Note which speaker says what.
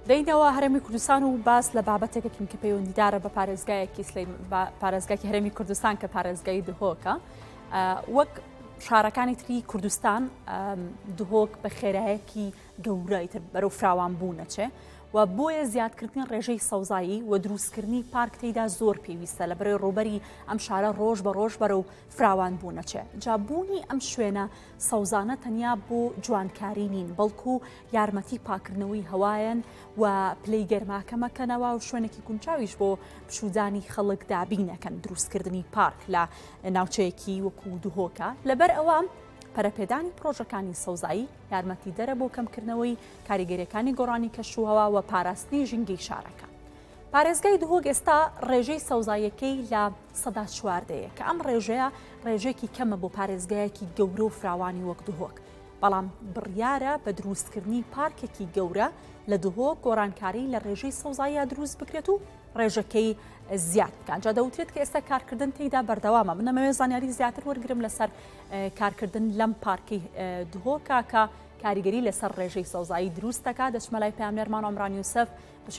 Speaker 1: دەینەوە هەرێمی کوردستان و باس لە بابەتێکێکین کە پەیوەندیدارە بە پارێزگای هەرێمی کوردستان کە پارێزگای دهۆکە. وەک شارەکانی تری کوردستان دهۆک بە خێرایەکی گەورەی تر بەرەو فراوان بوو نەچێ و بۆیە زیادکردنی ڕێژەی سەوزایی و دروستکردنی پارک تێیدا زۆر پێویستە لە بەرەوەی ڕووبەری ئەم شارە ڕۆژ بە ڕۆژ بەرەو فراوان بوو نەچێ. جابوونی ئەم شوێنە سەوزانە تەنیا بۆ جوانکاری نین، بەڵکو یارمەتی پاکردنەوەی هەوایەن و پلەی گەرماکەمەکەنەوە و شوێنێکی گونجاویش بۆ پشودانی خەڵک دابینەکەن دروستکردنی پارک لە ناوچەیەکی وەکو دهۆکە. لەبەر ئەوە پەرەپێدانی پرۆژەکانی سەوزایی یارمەتی دەرە بۆ کەمکردنەوەی کاریگەریەکانی گۆڕانی کەشوهەوا و پاراستنی ژینگەی شارەکە. پارێزگای دهۆک ئێستا ڕێژەی سەوزاییەکەی لە ١٤ کە ئەم ڕێژەیە ڕێژێکی کەمە بۆ پارێزگایەکی گەورە و فراوانی وەک دهۆک. بەڵام بڕیارە بە دروستکردنی پارکێکی گەورە لە دهۆک گۆڕانکاری لە ڕێژەی سەوزاییە دروست بکرێت و ڕێژەکەی زیاد بکەن. جا دەوترێت کە ئێستا کارکردن تێیدا بەردەوامە. من ئەمەوێت زانیاری زیاتر وەرگرم لەسەر کارکردن لەم پارکەی دهۆکە کە کاریگەری لەسەر ڕێژەی سەوزایی دروست دەکات. دەچمە لای پامێرمان ئۆمران یوسف